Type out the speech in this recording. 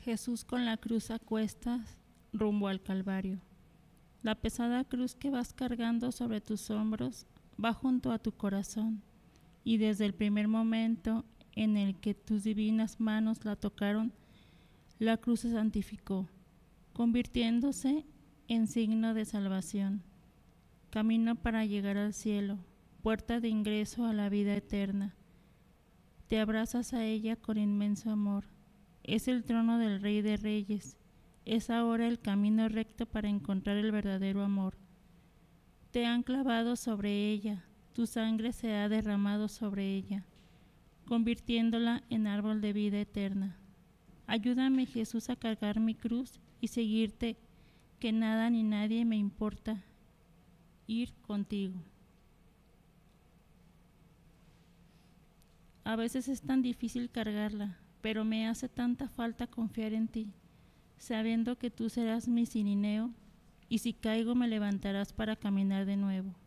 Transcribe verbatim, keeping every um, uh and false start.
Jesús con la cruz a cuestas rumbo al Calvario. La pesada cruz que vas cargando sobre tus hombros va junto a tu corazón, y desde el primer momento en el que tus divinas manos la tocaron, la cruz se santificó, convirtiéndose en signo de salvación, camino para llegar al cielo, puerta de ingreso a la vida eterna. Te abrazas a ella con inmenso amor. Es el trono del Rey de Reyes. Es ahora el camino recto para encontrar el verdadero amor. Te han clavado sobre ella, tu sangre se ha derramado sobre ella, convirtiéndola en árbol de vida eterna. Ayúdame, Jesús, a cargar mi cruz y seguirte, que nada ni nadie me importa ir contigo. A veces es tan difícil cargarla, pero me hace tanta falta confiar en ti, sabiendo que tú serás mi cirineo y si caigo me levantarás para caminar de nuevo.